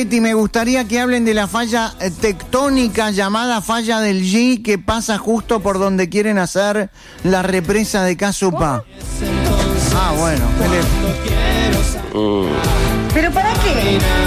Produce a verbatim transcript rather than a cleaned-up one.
Leti, me gustaría que hablen de la falla eh, tectónica llamada falla del G, que pasa justo por donde quieren hacer la represa de Casupá. Ah, bueno. ¿Pero para qué?